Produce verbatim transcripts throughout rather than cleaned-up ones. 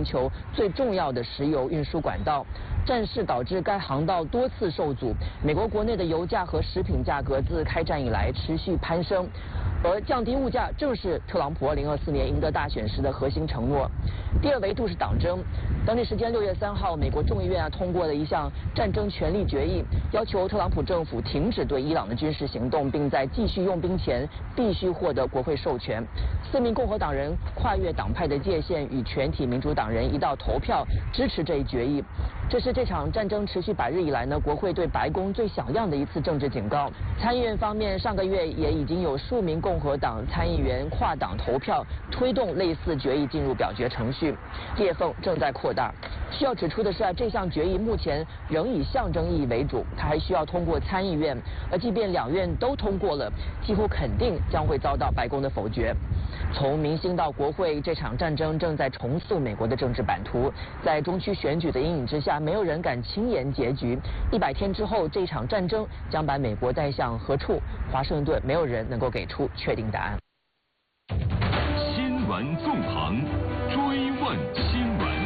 球最重要的石油运输管道。战事导致该航道多次受阻，美国国内的油价和食品价格自开战以来持续攀升，而降低物价正是特朗普二零二四年赢得大选时的核心承诺。第二维度是党争，当地时间六月三号，美国众议院啊通过了一项战争权利决议，要求特朗普政府停止对伊朗的军事行动，并在继续用兵前必须获得国会授权。四名共和党人跨越党派的界限，与全体民主党人一道投票支持这一决议。这是这场战争持续百日以来呢，国会对白宫最响亮的一次政治警告。参议院方面，上个月也已经有数名共和党参议员跨党投票，推动类似决议进入表决程序，裂缝正在扩大。需要指出的是啊，这项决议目前仍以象征意义为主，它还需要通过参议院，而即便两院都通过了，几乎肯定将会遭到白宫的否决。从民心到国会，这场战争正在重塑美国的政治版图。在中区选举的阴影之下，没有人敢轻言结局。一百天之后，这场战争将把美国带向何处？华盛顿没有人能够给出确定答案。 新闻纵横，追问新闻。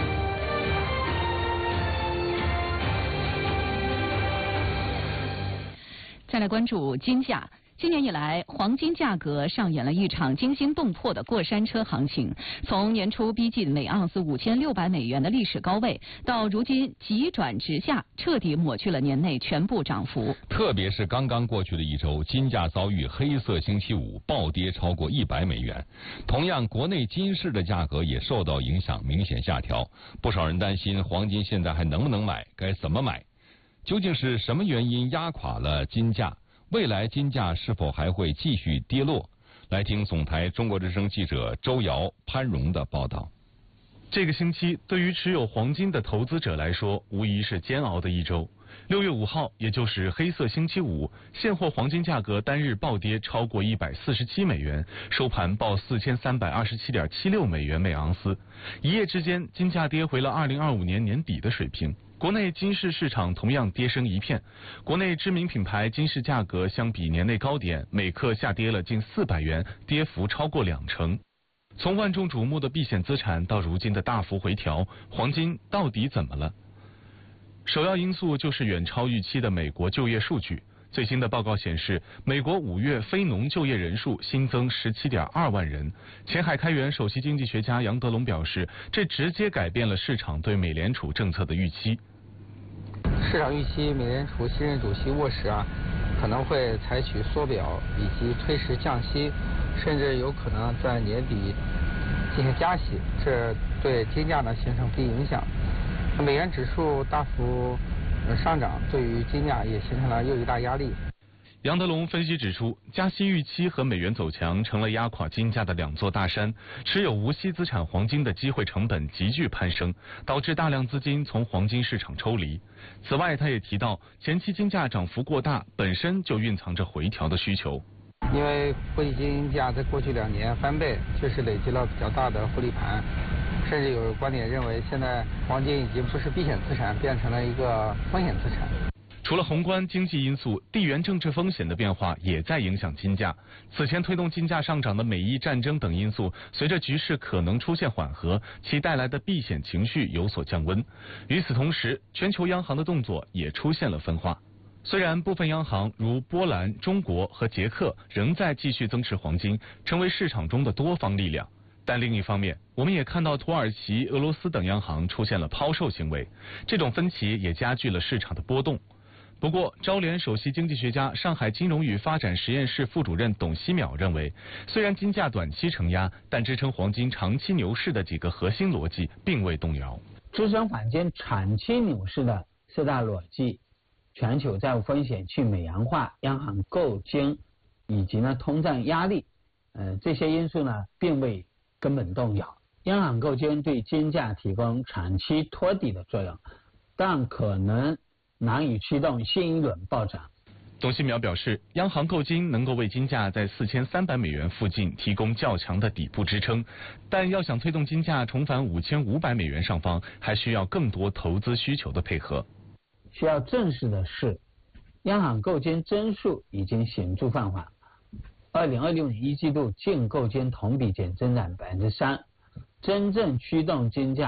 再来关注金价。今年以来，黄金价格上演了一场惊心动魄的过山车行情。从年初逼近每盎司五千六百美元的历史高位，到如今急转直下，彻底抹去了年内全部涨幅。 特别是刚刚过去的一周，金价遭遇黑色星期五，暴跌超过一百美元。同样，国内金市的价格也受到影响，明显下调。不少人担心黄金现在还能不能买，该怎么买？究竟是什么原因压垮了金价？未来金价是否还会继续跌落？来听总台中国之声记者周瑶、潘荣的报道。 这个星期对于持有黄金的投资者来说，无疑是煎熬的一周。六月五号，也就是黑色星期五，现货黄金价格单日暴跌超过一百四十七美元，收盘报四千三百二十七点七六美元每盎司。一夜之间，金价跌回了二零二五年年底的水平。国内金市市场同样跌声一片，国内知名品牌金市价格相比年内高点，每克下跌了近四百元，跌幅超过两成。从万众瞩目的避险资产到如今的大幅回调，黄金到底怎么了？首要因素就是远超预期的美国就业数据。最新的报告显示，美国五月非农就业人数新增 十七点二万人。前海开源首席经济学家杨德龙表示，这直接改变了市场对美联储政策的预期。 市场预期美联储新任主席沃什啊，可能会采取缩表以及推迟降息，甚至有可能在年底进行加息，这对金价呢形成不利影响。美元指数大幅上涨，对于金价也形成了又一大压力。 杨德龙分析指出，加息预期和美元走强成了压垮金价的两座大山，持有无息资产黄金的机会成本急剧攀升，导致大量资金从黄金市场抽离。此外，他也提到，前期金价涨幅过大，本身就蕴藏着回调的需求。 因为国际金价在过去两年翻倍，确实累积了比较大的获利盘，甚至有观点认为，现在黄金已经不是避险资产，变成了一个风险资产。 除了宏观经济因素，地缘政治风险的变化也在影响金价。此前推动金价上涨的美伊战争等因素，随着局势可能出现缓和，其带来的避险情绪有所降温。与此同时，全球央行的动作也出现了分化。虽然部分央行如波兰、中国和捷克仍在继续增持黄金，成为市场中的多方力量，但另一方面，我们也看到土耳其、俄罗斯等央行出现了抛售行为，这种分歧也加剧了市场的波动。不过，招联首席经济学家、上海金融与发展实验室副主任董希淼认为，虽然金价短期承压，但支撑黄金长期牛市的几个核心逻辑并未动摇。 支撑黄金长期牛市的四大逻辑：全球债务风险去美元化、央行购金以及呢通胀压力，呃这些因素呢并未根本动摇。央行购金对金价提供长期托底的作用，但可能难以驱动新一轮暴涨。 董希淼表示，央行购金能够为金价在四千三百美元附近提供较强的底部支撑，但要想推动金价重返五千五百美元上方，还需要更多投资需求的配合。 需要正视的是，央行购金增速已经显著放缓。二零二六年一季度净购金同比减增长百分之三，真正驱动金价